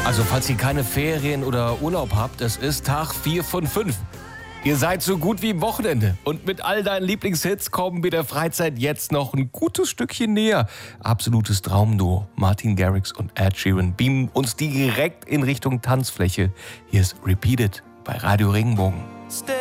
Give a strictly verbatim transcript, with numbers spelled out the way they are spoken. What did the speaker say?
Also falls ihr keine Ferien oder Urlaub habt, es ist Tag vier von fünf. Ihr seid so gut wie im Wochenende. Und mit all deinen Lieblingshits kommen wir der Freizeit jetzt noch ein gutes Stückchen näher. Absolutes Traumduo. Martin Garrix und Ed Sheeran beamen uns direkt in Richtung Tanzfläche. Hier ist Repeat It bei Radio Regenbogen.